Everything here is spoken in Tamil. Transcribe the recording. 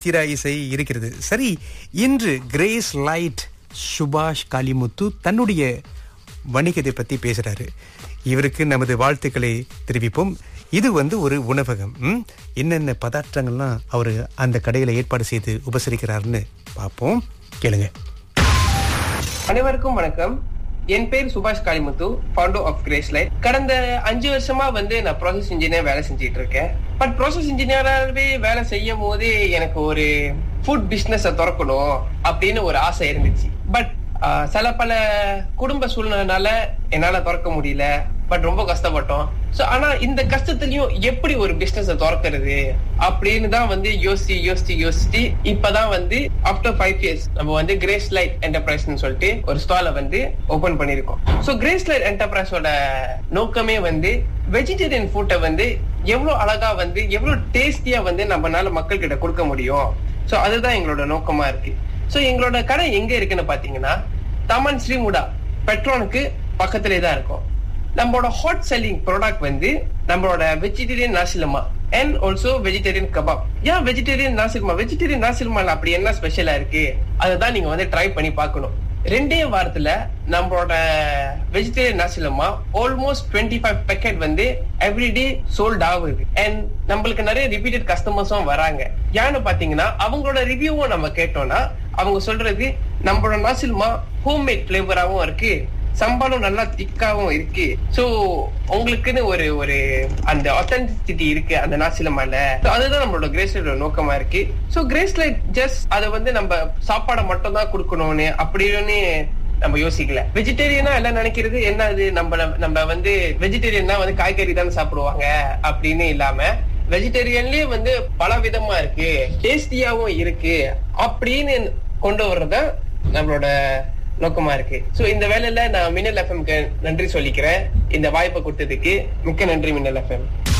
திரா இசை இருக்கிறது. சரி, இன்று கிரேஸ் லைட் சுபாஷ் காளிமுத்து தன்னுடைய வணிகத்தை பத்தி பேசுறாரு. இவருக்கு நமது வாழ்த்துக்களை தெரிவிப்போம். இது ஒரு உணவகம். என்னென்ன பதார்த்தங்கள்லாம் அவரு அந்த கடையில ஏற்பாடு செய்து உபசரிக்கிறாருன்னு பார்ப்போம். கேளுங்க. அனைவருக்கும் வணக்கம். என் பேர் சுபாஷ் Kalimuthu, founder of grace light. கடந்த 5 வருஷமா நான் ப்ராசஸ் இன்ஜினியர் வேலை செஞ்சுட்டு இருக்கேன். பட் ப்ராசஸ் இன்ஜினியராகவே வேலை செய்யும் போது எனக்கு ஒரு ஃபுட் பிசினஸ் திறக்கணும் அப்படின்னு ஒரு ஆசை இருந்துச்சு. பட் சில பல குடும்ப சூழ்நிலைனால என்னால திறக்க முடியல. பட் ரொம்ப கஷ்டப்பட்டோம். ஆனா இந்த கஷ்டத்துலயும் எப்படி ஒரு பிசினஸ் திறக்கிறது அப்படின்னு தான் யோசிச்சு இப்பதான் ஆஃப்டர் 5 years நம்ம கிரேஸ் லைட் என்டர்பிரைஸ் சொல்லிட்டு ஒரு ஸ்டால ஓபன் பண்ணிருக்கோம். சோ கிரேஸ் லைட் என்டர்பிரைஸோட நோக்கமே வெஜிடேரியன் ஃபுட்டை எவ்வளவு அழகா எவ்வளவு டேஸ்டியா நம்மளால மக்கள் கிட்ட கொடுக்க முடியும். சோ அதுதான் எங்களோட நோக்கமா இருக்கு. சோ எங்களோட கடை எங்க இருக்குன்னு பாத்தீங்கன்னா தமன் ஸ்ரீமுடா பெட்ரோனுக்கு பக்கத்திலே தான் இருக்கும். நம்மளோட ஹாட் செல்லிங் ப்ராடக்ட் நம்மளோட vegetarian நாசிலமா and also vegetarian kebab. ஏன் வெஜிடேரியன் நாசிலமால அப்படி என்ன ஸ்பெஷலா இருக்கு அதுதான் நீங்க ட்ரை பண்ணி பார்க்கணும். 2 வாரத்துல நம்மளோட vegetarian நாசிலமா almost 25 packet everyday sold ஆகுது. அண்ட் நம்மளுக்கு நிறைய ரிப்பீட்டட் கஸ்டமர்ஸும் வராங்க. ஏன்னு பாத்தீங்கன்னா அவங்களோட ரிவ்யூவும் நம்ம கேட்டோம்னா அவங்க சொல்றது நம்மளோட நாசிலமா ஹோம்மேட் பிளேவராவும் இருக்கு, சம்பாலும் நல்லா திக்காவும் இருக்கு. சோ உங்களுக்குன்னு ஒரு அந்த ஆத்தென்டிசிட்டி இருக்கு அந்த நாசிலமால. அதுதான் நம்மளோட கிரேஸ் லைட்டோட நோக்கமா இருக்கு. சோ கிரேஸ் லைட் ஜஸ்ட் அதை நம்ம சாப்பாடை மட்டும் தான் கொடுக்கணும்னு அப்படின்னு நம்ம யோசிக்கல. வெஜிடேரியனா எல்லாம் நினைக்கிறது என்ன, அது நம்ம வெஜிடேரியன்னா காய்கறி தானே சாப்பிடுவாங்க அப்படின்னு இல்லாம வெஜிடேரியன்லயே பல விதமா இருக்கு, டேஸ்டியாவும் இருக்கு அப்படின்னு கொண்டு வர்றதுதான் நம்மளோட நோக்கமா இருக்கு. சோ இந்த வேலையில நான் மின்னல் எஃப்எம்க்கு நன்றி சொல்லிக்கிறேன். இந்த வாய்ப்பை கொடுத்ததுக்கு மிக்க நன்றி மின்னல் எஃப்எம்.